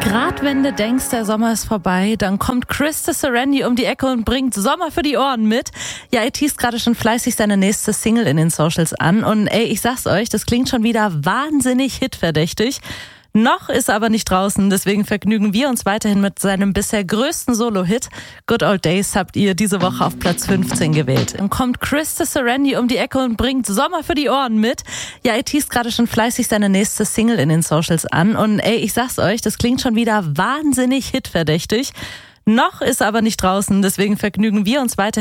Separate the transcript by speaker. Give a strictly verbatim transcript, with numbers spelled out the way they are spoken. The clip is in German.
Speaker 1: Grad wenn du denkst, der Sommer ist vorbei, dann kommt Krista Serendi um die Ecke und bringt Sommer für die Ohren mit. Ja, er teast gerade schon fleißig seine nächste Single in den Socials an und ey, ich sag's euch, das klingt schon wieder wahnsinnig hitverdächtig. Noch ist er aber nicht draußen, deswegen vergnügen wir uns weiterhin mit seinem bisher größten Solo-Hit. Good Old Days habt ihr diese Woche auf Platz fünfzehn gewählt. Dann kommt Krista Serendi um die Ecke und bringt Sommer für die Ohren mit. Ja, er teast gerade schon fleißig seine nächste Single in den Socials an und ey, ich sag's euch, das klingt schon wieder wahnsinnig hitverdächtig. Noch ist er aber nicht draußen, deswegen vergnügen wir uns weiterhin